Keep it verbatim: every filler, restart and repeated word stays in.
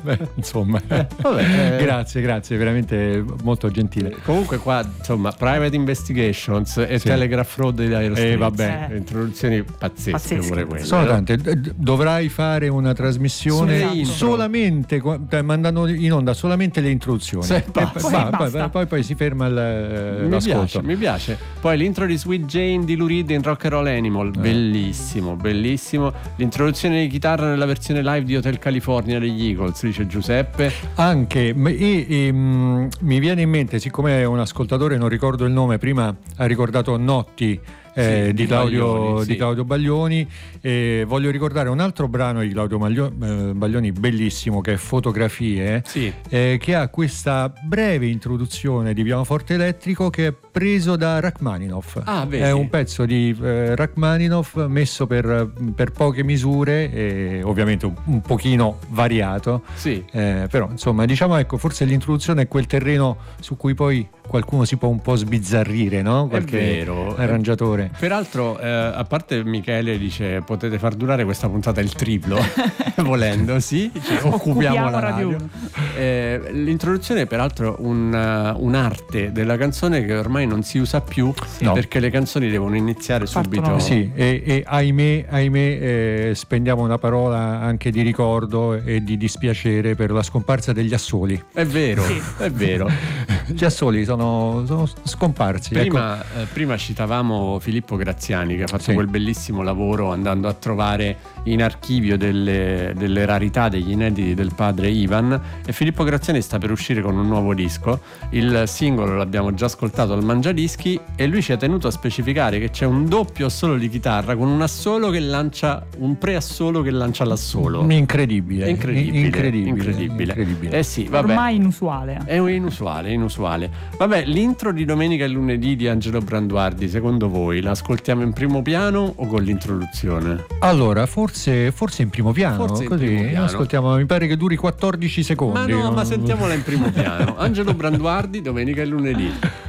Beh, insomma, eh, vabbè, eh. grazie, grazie, veramente molto gentile. Comunque qua, insomma, Private Investigations e sì. Telegraph Road di Dire Straits, eh, vabbè, eh. introduzioni pazzesche, pazzesche. Pure quelle. Sono tante. Dovrai fare una trasmissione solamente mandando in onda solamente le introduzioni. Sì, poi, poi, poi, poi, poi si ferma il, mi l'ascolto. Piace, mi piace. Poi l'intro di Sweet Jane di Lou Reed in Rock and Roll Animal, eh. bellissimo, bellissimo. L'introduzione di chitarra nella versione live di Hotel California degli Eagles, dice Giuseppe. Anche e, e, mh, mi viene in mente, siccome un ascoltatore, non ricordo il nome, prima ha ricordato Notti. Eh, sì, di, Claudio, Baglioni, di sì. Claudio Baglioni, e voglio ricordare un altro brano di Claudio Maglio, eh, Baglioni bellissimo, che è Fotografie, sì. eh, che ha questa breve introduzione di pianoforte elettrico che è preso da Rachmaninoff. Ah, è un pezzo di eh, Rachmaninoff messo per, per poche misure e ovviamente un, un pochino variato, sì. eh, però insomma diciamo, ecco, forse l'introduzione è quel terreno su cui poi qualcuno si può un po' sbizzarrire, no? Qualche è vero, arrangiatore. Peraltro, eh, a parte Michele dice potete far durare questa puntata il triplo, volendo, sì, cioè, occupiamo, occupiamo la radio. Eh, l'introduzione è peraltro un, uh, un'arte della canzone che ormai non si usa più, no. perché le canzoni devono iniziare subito. Partono. Sì, e, e ahimè, ahimè eh, spendiamo una parola anche di ricordo e di dispiacere per la scomparsa degli Assoli. È vero, sì. è vero. Gli Assoli sono, sono scomparsi. Prima, ecco. eh, prima citavamo Filippo Graziani, che ha fatto sì. quel bellissimo lavoro andando a trovare in archivio delle, delle rarità, degli inediti del padre Ivan, e Filippo Graziani sta per uscire con un nuovo disco. Il singolo l'abbiamo già ascoltato al Mangiadischi e lui ci ha tenuto a specificare che c'è un doppio assolo di chitarra con un assolo che lancia un pre-assolo che lancia l'assolo. Incredibile, incredibile, incredibile, incredibile. incredibile. Eh sì, vabbè. Ormai inusuale. È inusuale, inusuale. Vabbè, l'intro di Domenica e Lunedì di Angelo Branduardi, secondo voi la ascoltiamo in primo piano o con l'introduzione? Allora, forse, forse in primo piano, forse così in primo piano. Ascoltiamo, mi pare che duri quattordici secondi. Ma no, ma sentiamola in primo piano. Angelo Branduardi, Domenica e Lunedì.